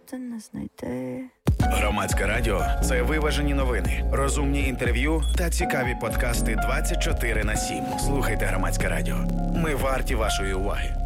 ти не знайти. Громадське радіо – це виважені новини, розумні інтерв'ю та цікаві подкасти 24/7. Слухайте Громадське радіо. Ми варті вашої уваги.